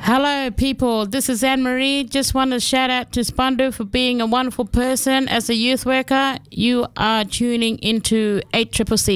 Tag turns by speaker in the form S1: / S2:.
S1: Hello, people. This is Anne Marie. Just want to shout out to Spandu for being a wonderful person as a youth worker. You are tuning into 8CCC.